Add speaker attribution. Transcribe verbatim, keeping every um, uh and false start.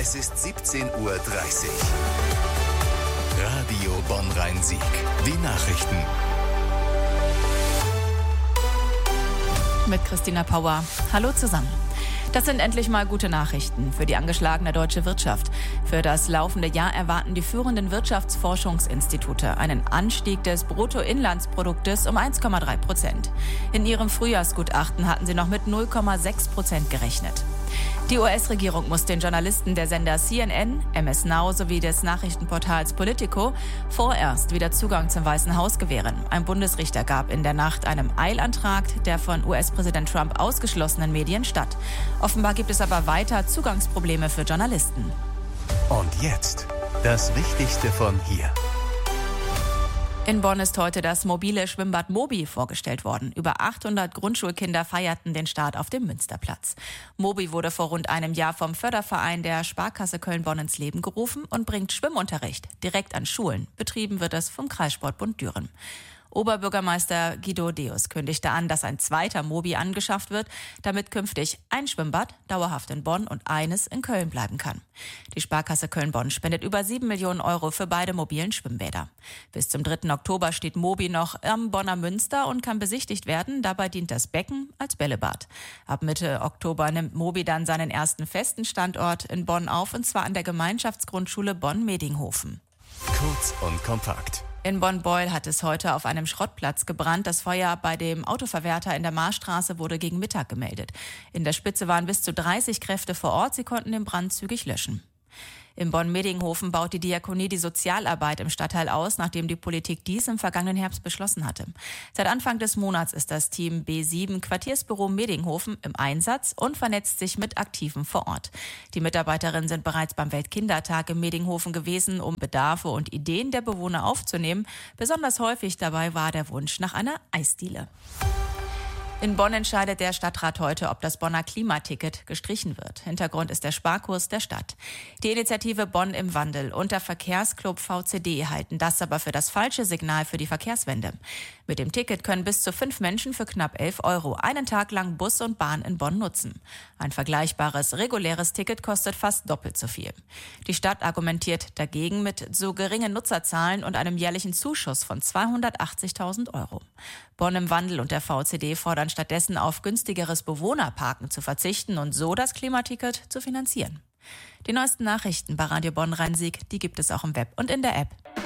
Speaker 1: Es ist siebzehn Uhr dreißig. Radio Bonn-Rhein-Sieg. Die Nachrichten.
Speaker 2: Mit Christina Pauer. Hallo zusammen. Das sind endlich mal gute Nachrichten für die angeschlagene deutsche Wirtschaft. Für das laufende Jahr erwarten die führenden Wirtschaftsforschungsinstitute einen Anstieg des Bruttoinlandsproduktes um eins Komma drei Prozent. In ihrem Frühjahrsgutachten hatten sie noch mit null Komma sechs Prozent gerechnet. Die U S-Regierung muss den Journalisten der Sender C N N, M S Now sowie des Nachrichtenportals Politico vorerst wieder Zugang zum Weißen Haus gewähren. Ein Bundesrichter gab in der Nacht einem Eilantrag der von U S-Präsident Trump ausgeschlossenen Medien statt. Offenbar gibt es aber weiter Zugangsprobleme für Journalisten.
Speaker 1: Und jetzt das Wichtigste von hier.
Speaker 2: In Bonn ist heute das mobile Schwimmbad Mobi vorgestellt worden. Über achthundert Grundschulkinder feierten den Start auf dem Münsterplatz. Mobi wurde vor rund einem Jahr vom Förderverein der Sparkasse Köln-Bonn ins Leben gerufen und bringt Schwimmunterricht direkt an Schulen. Betrieben wird es vom Kreissportbund Düren. Oberbürgermeister Guido Deus kündigte an, dass ein zweiter Mobi angeschafft wird, damit künftig ein Schwimmbad dauerhaft in Bonn und eines in Köln bleiben kann. Die Sparkasse Köln-Bonn spendet über sieben Millionen Euro für beide mobilen Schwimmbäder. Bis zum dritten Oktober steht Mobi noch am Bonner Münster und kann besichtigt werden. Dabei dient das Becken als Bällebad. Ab Mitte Oktober nimmt Mobi dann seinen ersten festen Standort in Bonn auf, und zwar an der Gemeinschaftsgrundschule Bonn-Medinghofen.
Speaker 1: Kurz und kompakt.
Speaker 2: In Bonn-Beuel hat es heute auf einem Schrottplatz gebrannt. Das Feuer bei dem Autoverwerter in der Marstraße wurde gegen Mittag gemeldet. In der Spitze waren bis zu dreißig Kräfte vor Ort. Sie konnten den Brand zügig löschen. In Bonn-Medinghofen baut die Diakonie die Sozialarbeit im Stadtteil aus, nachdem die Politik dies im vergangenen Herbst beschlossen hatte. Seit Anfang des Monats ist das Team B sieben Quartiersbüro Medinghofen im Einsatz und vernetzt sich mit Aktiven vor Ort. Die Mitarbeiterinnen sind bereits beim Weltkindertag in Medinghofen gewesen, um Bedarfe und Ideen der Bewohner aufzunehmen. Besonders häufig dabei war der Wunsch nach einer Eisdiele. In Bonn entscheidet der Stadtrat heute, ob das Bonner Klimaticket gestrichen wird. Hintergrund ist der Sparkurs der Stadt. Die Initiative Bonn im Wandel und der Verkehrsclub V C D halten das aber für das falsche Signal für die Verkehrswende. Mit dem Ticket können bis zu fünf Menschen für knapp elf Euro einen Tag lang Bus und Bahn in Bonn nutzen. Ein vergleichbares reguläres Ticket kostet fast doppelt so viel. Die Stadt argumentiert dagegen mit so geringen Nutzerzahlen und einem jährlichen Zuschuss von zweihundertachtzigtausend Euro. Bonn im Wandel und der V C D fordern stattdessen auf günstigeres Bewohnerparken zu verzichten und so das Klimaticket zu finanzieren. Die neuesten Nachrichten bei Radio Bonn-Rhein-Sieg, die gibt es auch im Web und in der App.